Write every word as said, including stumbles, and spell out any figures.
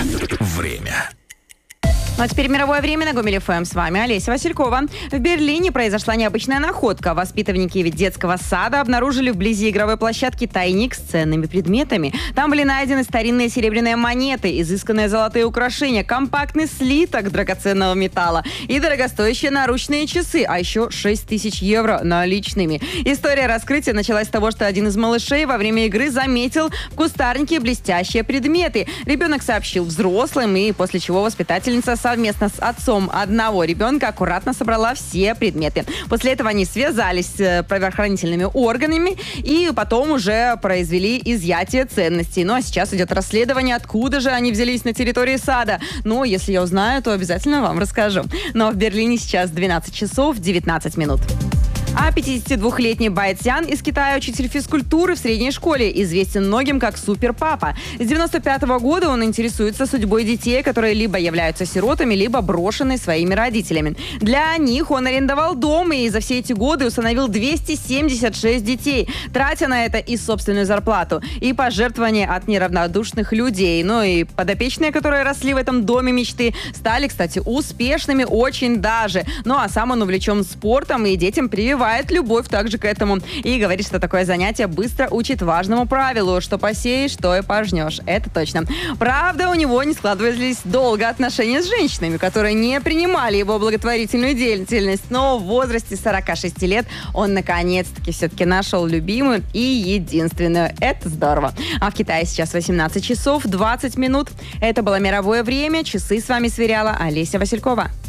Время. Ну а теперь мировое время на Гомель эф эм. С вами Олеся Василькова. В Берлине произошла необычная находка. Воспитанники детского сада обнаружили вблизи игровой площадки тайник с ценными предметами. Там были найдены старинные серебряные монеты, изысканные золотые украшения, компактный слиток драгоценного металла и дорогостоящие наручные часы, а еще шесть тысяч евро наличными. История раскрытия началась с того, что один из малышей во время игры заметил в кустарнике блестящие предметы. Ребенок сообщил взрослым, и после чего воспитательница совместно с отцом одного ребенка аккуратно собрала все предметы. После этого они связались с правоохранительными органами и потом уже произвели изъятие ценностей. Ну а сейчас идет расследование, откуда же они взялись на территории сада. Ну, если я узнаю, то обязательно вам расскажу. Но в Берлине сейчас двенадцать часов девятнадцать минут. А пятидесятидвухлетний Байцян из Китая, учитель физкультуры в средней школе, известен многим как Супер-папа. С девяносто пятого года он интересуется судьбой детей, которые либо являются сиротами, либо брошены своими родителями. Для них он арендовал дом и за все эти годы усыновил двести семьдесят шесть детей, тратя на это и собственную зарплату, и пожертвования от неравнодушных людей. Ну и подопечные, которые росли в этом доме мечты, стали, кстати, успешными очень даже. Ну а сам он увлечен спортом и детям прививает любовь также к этому. И говорит, что такое занятие быстро учит важному правилу: что посеешь, то и пожнешь. Это точно. Правда, у него не складывались долго отношения с женщинами, которые не принимали его благотворительную деятельность. Но в возрасте сорока шести лет он наконец-таки все-таки нашел любимую и единственную. Это здорово. А в Китае сейчас восемнадцать часов двадцать минут. Это было мировое время. Часы с вами сверяла Олеся Василькова.